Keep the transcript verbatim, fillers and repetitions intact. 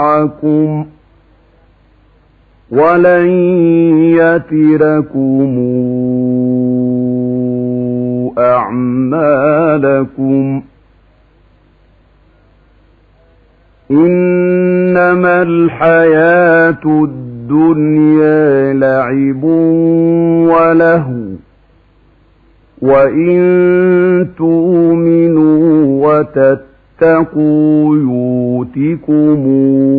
معكم ولن يتركم أعمالكم إنما الحياة الدنيا لعب ولهو وإن تؤمنوا وتتقوا يؤتكم